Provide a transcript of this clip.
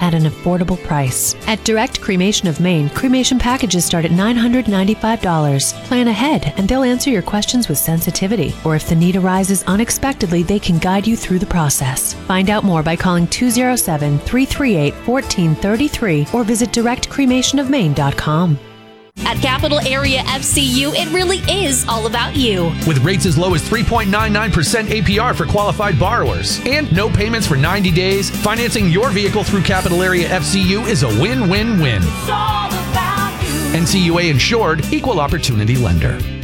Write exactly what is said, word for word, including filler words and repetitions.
at an affordable price. At Direct Cremation of Maine, cremation packages start at nine hundred ninety-five dollars. Plan ahead, and they'll answer your questions with sensitivity. Or if the need arises unexpectedly, they can guide you through the process. Find out more by calling two oh seven, three three eight, one four three three or visit direct cremation of maine dot com. At Capital Area F C U, it really is all about you. With rates as low as three point nine nine percent A P R for qualified borrowers and no payments for ninety days, financing your vehicle through Capital Area F C U is a win-win-win. It's all about you. N C U A insured, equal opportunity lender.